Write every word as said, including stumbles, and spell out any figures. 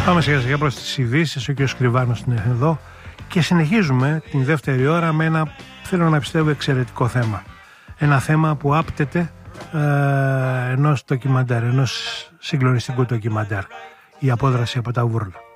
Πάμε σιγά σιγά προς τις ειδήσεις. Ο κ. Σκριβάνος είναι εδώ και συνεχίζουμε την δεύτερη ώρα με ένα, θέλω να πιστεύω, εξαιρετικό θέμα. Ένα θέμα που άπτεται ε, ενός ντοκιμαντέρ, ενός συγκλονιστικού ντοκιμαντέρ. Η απόδραση από τα βούρλα.